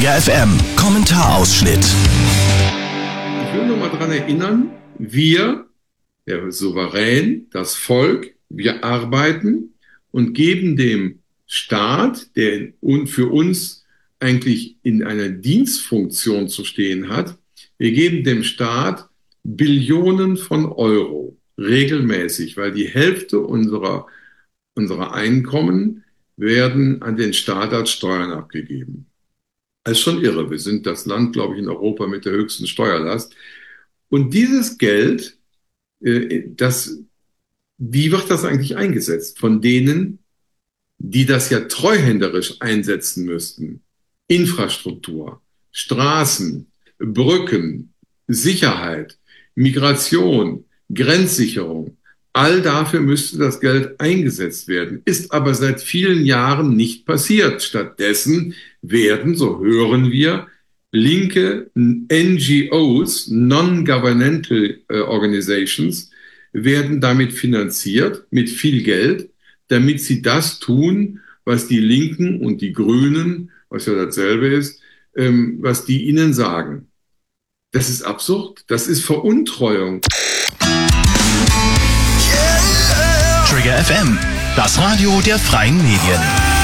Trigger FM Kommentarausschnitt. Ich will nur mal daran erinnern, wir, der Souverän, das Volk, wir arbeiten und geben dem Staat, der für uns eigentlich in einer Dienstfunktion zu stehen hat, wir geben dem Staat Billionen von Euro regelmäßig, weil die Hälfte unserer Einkommen werden an den Staat als Steuern abgegeben. Das ist schon irre. Wir sind das Land, glaube ich, in Europa mit der höchsten Steuerlast. Und dieses Geld, wie wird das eigentlich eingesetzt? Von denen, die das ja treuhänderisch einsetzen müssten. Infrastruktur, Straßen, Brücken, Sicherheit, Migration, Grenzsicherung. All dafür müsste das Geld eingesetzt werden, ist aber seit vielen Jahren nicht passiert. Stattdessen werden, so hören wir, linke NGOs, Non-Governmental Organizations, werden damit finanziert, mit viel Geld, damit sie das tun, was die Linken und die Grünen, was ja dasselbe ist, was die ihnen sagen. Das ist absurd, das ist Veruntreuung. Trigger FM, das Radio der freien Medien.